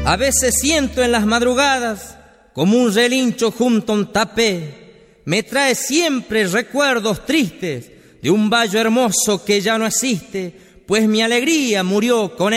A veces siento en las madrugadas como un relincho junto a un tapé. Me trae siempre recuerdos tristes de un valle hermoso que ya no existe, pues mi alegría murió con